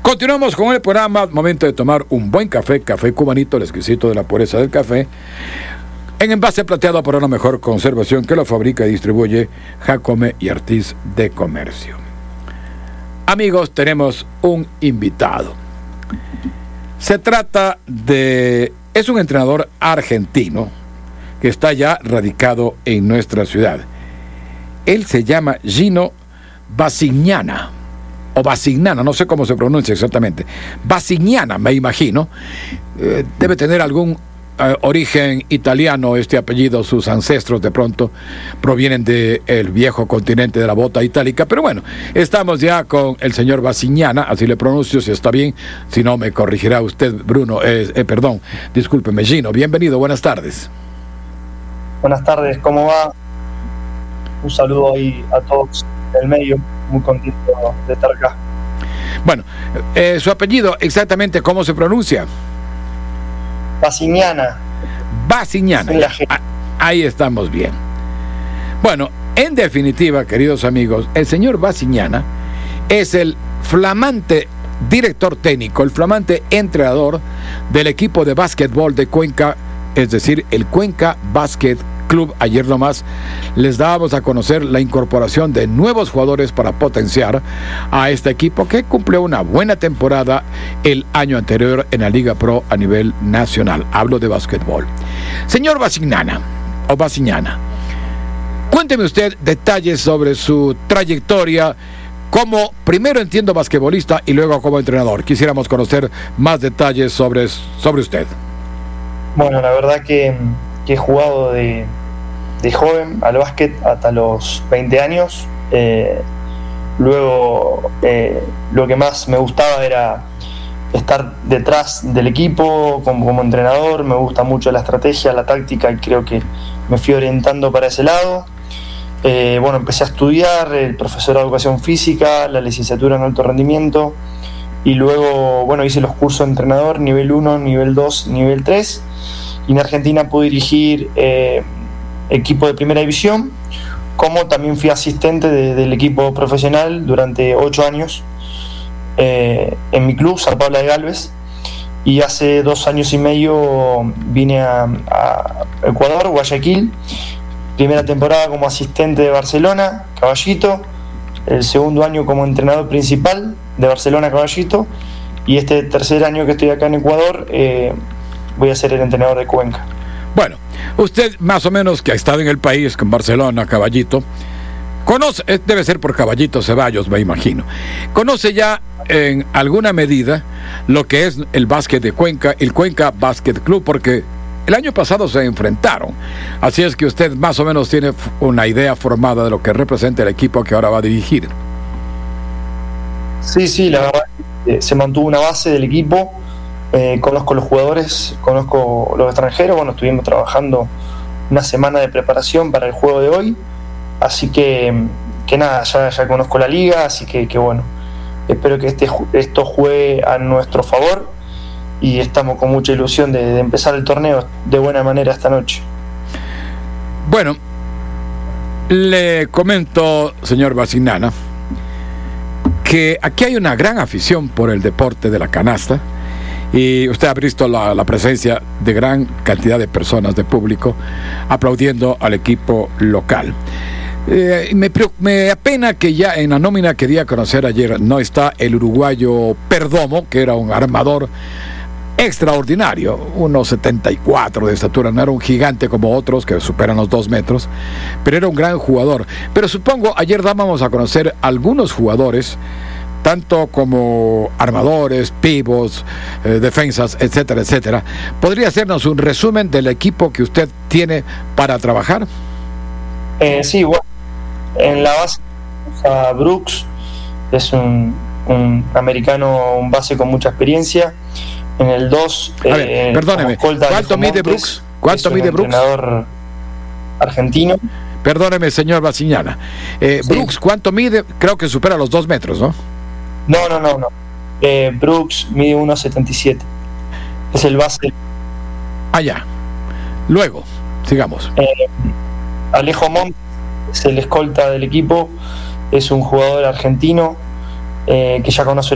Continuamos con el programa. Momento de tomar un buen café, café cubanito, el exquisito de la pureza del café, en envase plateado para una mejor conservación, que lo fabrica y distribuye Jacome y Ortiz de Comercio. Amigos, tenemos un invitado. Se trata de... es un entrenador argentino que está ya radicado en nuestra ciudad. Él se llama Gino Basignana, o Basignana, no sé cómo se pronuncia exactamente. Basignana, me imagino. Debe tener algún origen italiano este apellido. Sus ancestros de pronto provienen del viejo continente de la bota itálica. Pero bueno, estamos ya con el señor Basignana, así le pronuncio, si está bien. Si no, me corregirá usted, Bruno. Perdón, discúlpeme, Gino. Bienvenido, buenas tardes. Buenas tardes, ¿cómo va? Un saludo ahí a todos del medio, muy contento de estar acá. Bueno, su apellido, exactamente, ¿cómo se pronuncia? Basignana. Basignana, ahí estamos bien. Bueno, en definitiva, queridos amigos, el señor Basignana es el flamante director técnico, el flamante entrenador del equipo de básquetbol de Cuenca, es decir, el Cuenca Basket Club. Ayer nomás les dábamos a conocer la incorporación de nuevos jugadores para potenciar a este equipo que cumplió una buena temporada el año anterior en la Liga Pro a nivel nacional. Hablo de básquetbol. Señor Basignana, o Basignana, cuénteme usted detalles sobre su trayectoria como, primero entiendo, basquetbolista y luego como entrenador. Quisiéramos conocer más detalles sobre usted. Bueno, la verdad que he jugado de joven al básquet hasta los 20 años. Luego lo que más me gustaba era estar detrás del equipo como entrenador. Me gusta mucho la estrategia, la táctica, y creo que me fui orientando para ese lado. Bueno, empecé a estudiar el profesorado de educación física, la licenciatura en alto rendimiento, y luego, bueno, hice los cursos de entrenador, nivel 1, nivel 2, nivel 3. Y en Argentina pude dirigir equipo de primera división, como también fui asistente del equipo profesional durante 8 años en mi club, San Pablo de Galvez. Y hace 2 años y medio vine a Ecuador, Guayaquil. Primera temporada como asistente de Barcelona, Caballito. El segundo año como entrenador principal de Barcelona, Caballito. Y este tercer año que estoy acá en Ecuador, voy a ser el entrenador de Cuenca. Bueno, usted más o menos que ha estado en el país con Barcelona, Caballito, conoce, debe ser por Caballito Ceballos, me imagino, conoce ya en alguna medida lo que es el básquet de Cuenca, el Cuenca Basket Club, porque el año pasado se enfrentaron, así es que usted más o menos tiene una idea formada de lo que representa el equipo que ahora va a dirigir. Sí, la verdad se mantuvo una base del equipo. Conozco los jugadores, conozco los extranjeros. Bueno, estuvimos trabajando una semana de preparación para el juego de hoy, así que nada, ya conozco la liga, así que bueno, espero que esto juegue a nuestro favor, y estamos con mucha ilusión de empezar el torneo de buena manera esta noche. Bueno, le comento, señor Basignana, que aquí hay una gran afición por el deporte de la canasta. Y usted ha visto la presencia de gran cantidad de personas, de público, aplaudiendo al equipo local. Me apena que ya en la nómina que di a conocer ayer no está el uruguayo Perdomo, que era un armador extraordinario, 1.74 de estatura, no era un gigante como otros que superan los 2 metros, pero era un gran jugador. Pero supongo, ayer dábamos a conocer algunos jugadores, tanto como armadores, pivots, defensas, etcétera, etcétera. ¿Podría hacernos un resumen del equipo que usted tiene para trabajar? Sí, bueno, en la base a Brooks, es un americano, un base con mucha experiencia. En el 2, perdóneme, ¿cuánto mide Brooks? ¿Cuánto mide Brooks? Entrenador argentino. Perdóneme, señor Basignana. Sí. Brooks, ¿cuánto mide? Creo que supera los 2 metros, ¿no? No. Brooks mide 1.77. Es el base. Ya. Luego, sigamos. Alejo Montes es el escolta del equipo. Es un jugador argentino que ya conoce